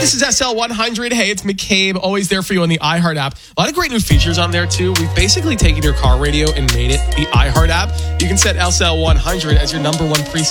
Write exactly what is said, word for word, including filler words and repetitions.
This is S L one hundred. Hey, it's McCabe, always there for you on the iHeart app. A lot of great new features on there, too. We've basically taken your car radio and made it the iHeart app. You can set S L one hundred as your number one preset